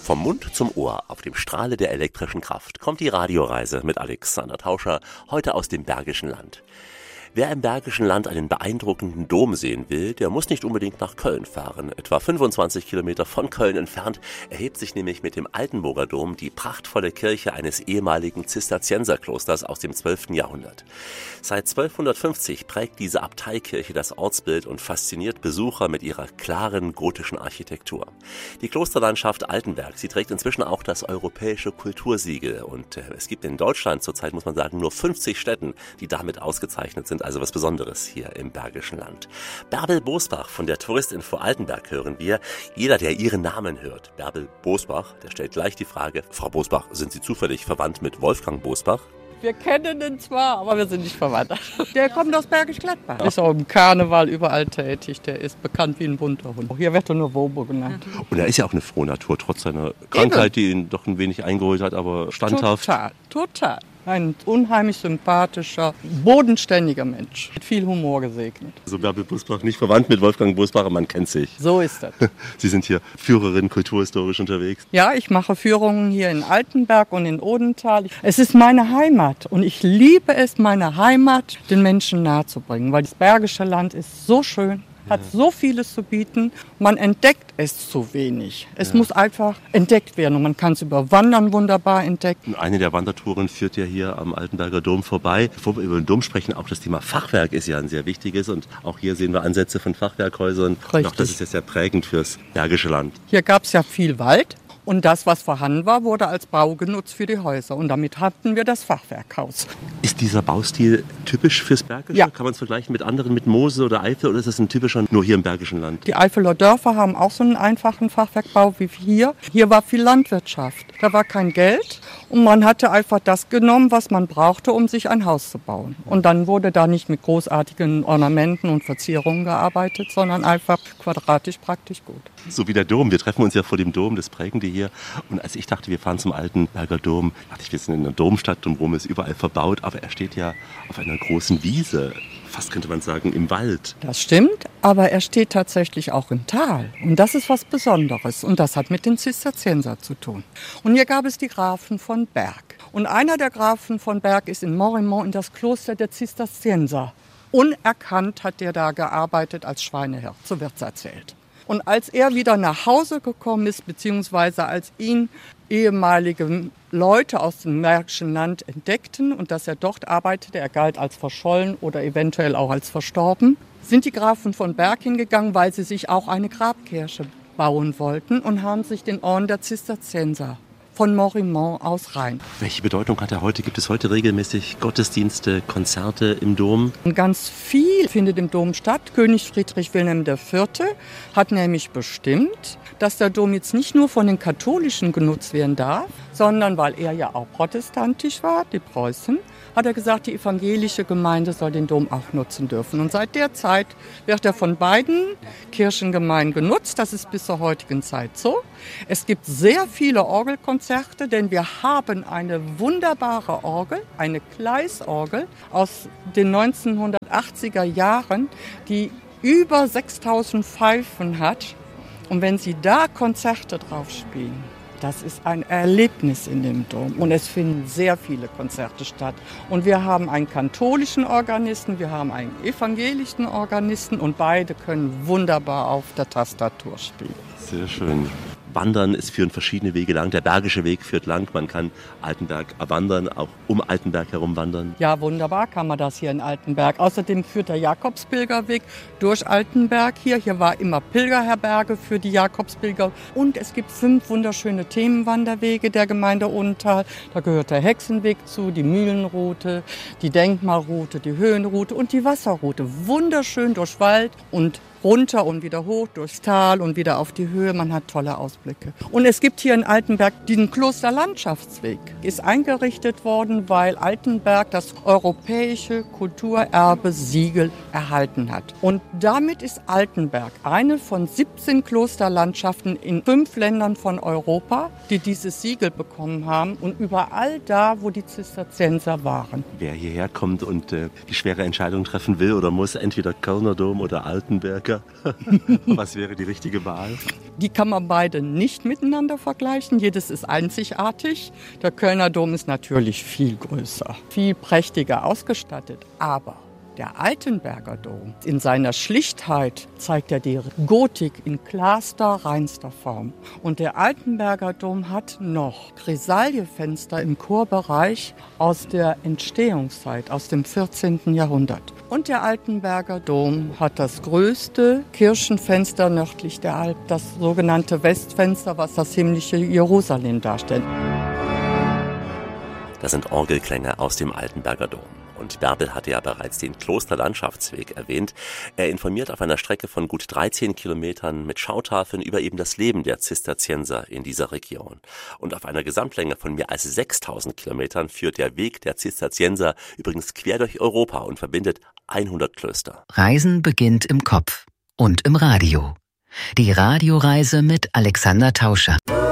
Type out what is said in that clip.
Vom Mund zum Ohr, auf dem Strahle der elektrischen Kraft, kommt die Radioreise mit Alexander Tauscher, heute aus dem Bergischen Land. Wer im Bergischen Land einen beeindruckenden Dom sehen will, der muss nicht unbedingt nach Köln fahren. Etwa 25 Kilometer von Köln entfernt erhebt sich nämlich mit dem Altenburger Dom die prachtvolle Kirche eines ehemaligen Zisterzienserklosters aus dem 12. Jahrhundert. Seit 1250 prägt diese Abteikirche das Ortsbild und fasziniert Besucher mit ihrer klaren gotischen Architektur. Die Klosterlandschaft Altenberg, sie trägt inzwischen auch das europäische Kultursiegel und es gibt in Deutschland zurzeit, muss man sagen, nur 50 Städten, die damit ausgezeichnet sind. Also was Besonderes hier im Bergischen Land. Bärbel Bosbach von der Touristinfo Altenberg hören wir. Jeder, der ihren Namen hört, Bärbel Bosbach, der stellt gleich die Frage, Frau Bosbach, sind Sie zufällig verwandt mit Wolfgang Bosbach? Wir kennen ihn zwar, aber wir sind nicht verwandt. Der kommt aus Bergisch Gladbach. Ist auch im Karneval überall tätig. Der ist bekannt wie ein bunter Hund. Hier wird er nur Wobo genannt. Und er ist ja auch eine frohe Natur, trotz seiner Krankheit, die ihn doch ein wenig eingeholt hat, aber standhaft. Total. Ein unheimlich sympathischer, bodenständiger Mensch. Mit viel Humor gesegnet. Also Bärbel Bosbach nicht verwandt mit Wolfgang Bosbach, aber man kennt sich. So ist das. Sie sind hier Führerin kulturhistorisch unterwegs. Ja, ich mache Führungen hier in Altenberg und in Odenthal. Es ist meine Heimat und ich liebe es, meine Heimat den Menschen nahezubringen, weil das Bergische Land ist so schön. Hat so vieles zu bieten, man entdeckt es zu wenig. Es muss einfach entdeckt werden und man kann es über Wandern wunderbar entdecken. Eine der Wandertouren führt ja hier am Altenberger Dom vorbei. Bevor wir über den Dom sprechen, auch das Thema Fachwerk ist ja ein sehr wichtiges und auch hier sehen wir Ansätze von Fachwerkhäusern. Richtig. Auch das ist ja sehr prägend fürs Bergische Land. Hier gab es ja viel Wald. Und das, was vorhanden war, wurde als Bau genutzt für die Häuser. Und damit hatten wir das Fachwerkhaus. Ist dieser Baustil typisch fürs Bergische? Ja. Kann man es vergleichen mit anderen, mit Mosel oder Eifel? Oder ist das ein typischer nur hier im Bergischen Land? Die Eifeler Dörfer haben auch so einen einfachen Fachwerkbau wie hier. Hier war viel Landwirtschaft. Da war kein Geld. Und man hatte einfach das genommen, was man brauchte, um sich ein Haus zu bauen. Und dann wurde da nicht mit großartigen Ornamenten und Verzierungen gearbeitet, sondern einfach quadratisch praktisch gut. So wie der Dom. Wir treffen uns ja vor dem Dom, das prägen die hier. Und als ich dachte, wir fahren zum Altenberger Dom, dachte ich, wir sind in einer Domstadt, drumherum ist überall verbaut. Aber er steht ja auf einer großen Wiese, fast könnte man sagen im Wald. Das stimmt, aber er steht tatsächlich auch im Tal. Und das ist was Besonderes. Und das hat mit den Zisterziensern zu tun. Und hier gab es die Grafen von Berg. Und einer der Grafen von Berg ist in Morimont in das Kloster der Zisterzienser. Unerkannt hat der da gearbeitet als Schweinehirt, so wird's erzählt. Und als er wieder nach Hause gekommen ist, beziehungsweise als ihn ehemalige Leute aus dem Bergischen Land entdeckten und dass er dort arbeitete, er galt als verschollen oder eventuell auch als verstorben, sind die Grafen von Berg hingegangen, weil sie sich auch eine Grabkirche bauen wollten und haben sich den Orden der Zisterzienser von Morimont aus rein. Welche Bedeutung hat er heute? Gibt es heute regelmäßig Gottesdienste, Konzerte im Dom? Und ganz viel findet im Dom statt. König Friedrich Wilhelm IV. Hat nämlich bestimmt, dass der Dom jetzt nicht nur von den Katholischen genutzt werden darf, sondern weil er ja auch protestantisch war, die Preußen, hat er gesagt, die evangelische Gemeinde soll den Dom auch nutzen dürfen. Und seit der Zeit wird er von beiden Kirchengemeinden genutzt. Das ist bis zur heutigen Zeit so. Es gibt sehr viele Orgelkonzerte, denn wir haben eine wunderbare Orgel, eine Kleisorgel aus den 1980er Jahren, die über 6000 Pfeifen hat. Und wenn Sie da Konzerte drauf spielen, das ist ein Erlebnis in dem Dom und es finden sehr viele Konzerte statt. Und wir haben einen katholischen Organisten, wir haben einen evangelischen Organisten und beide können wunderbar auf der Tastatur spielen. Sehr schön. Wandern, es führen verschiedene Wege lang. Der Bergische Weg führt lang. Man kann Altenberg erwandern, auch um Altenberg herum wandern. Ja, wunderbar kann man das hier in Altenberg. Außerdem führt der Jakobspilgerweg durch Altenberg hier. Hier war immer Pilgerherberge für die Jakobspilger. Und es gibt 5 wunderschöne Themenwanderwege der Gemeinde Odenthal. Da gehört der Hexenweg zu, die Mühlenroute, die Denkmalroute, die Höhenroute und die Wasserroute. Wunderschön durch Wald und runter und wieder hoch durchs Tal und wieder auf die Höhe. Man hat tolle Ausblicke. Und es gibt hier in Altenberg den Klosterlandschaftsweg. Ist eingerichtet worden, weil Altenberg das europäische Kulturerbe-Siegel erhalten hat. Und damit ist Altenberg eine von 17 Klosterlandschaften in 5 Ländern von Europa, die dieses Siegel bekommen haben und überall da, wo die Zisterzienser waren. Wer hierher kommt und die schwere Entscheidung treffen will oder muss, entweder Kölner Dom oder Altenberger, Bilder. Was wäre die richtige Wahl? Die kann man beide nicht miteinander vergleichen. Jedes ist einzigartig. Der Kölner Dom ist natürlich viel größer, viel prächtiger ausgestattet. Aber der Altenberger Dom in seiner Schlichtheit zeigt ja die Gotik in klarster, reinster Form. Und der Altenberger Dom hat noch Grisaillefenster im Chorbereich aus der Entstehungszeit, aus dem 14. Jahrhundert. Und der Altenberger Dom hat das größte Kirchenfenster nördlich der Alp, das sogenannte Westfenster, was das himmlische Jerusalem darstellt. Das sind Orgelklänge aus dem Altenberger Dom. Und Bärbel hatte ja bereits den Klosterlandschaftsweg erwähnt. Er informiert auf einer Strecke von gut 13 Kilometern mit Schautafeln über eben das Leben der Zisterzienser in dieser Region. Und auf einer Gesamtlänge von mehr als 6000 Kilometern führt der Weg der Zisterzienser übrigens quer durch Europa und verbindet 100 Klöster. Reisen beginnt im Kopf und im Radio. Die Radioreise mit Alexander Tauscher.